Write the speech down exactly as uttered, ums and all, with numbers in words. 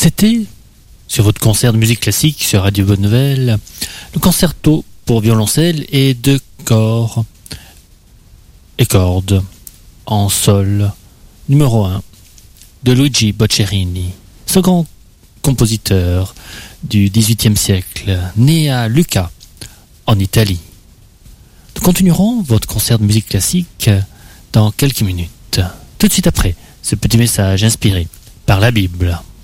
C'était, sur votre concert de musique classique sur Radio Bonne Nouvelle, le concerto pour violoncelle et deux corps et cordes en sol numéro un de Luigi Boccherini, ce grand compositeur du dix-huitième siècle, né à Lucca, en Italie. Nous continuerons votre concert de musique classique dans quelques minutes, tout de suite après ce petit message inspiré par la Bible.